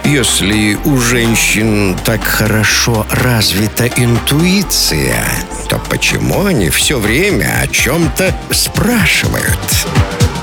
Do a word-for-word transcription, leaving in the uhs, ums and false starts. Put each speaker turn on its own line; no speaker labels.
Если у женщин так хорошо развита интуиция, то почему они все время о чем-то спрашивают?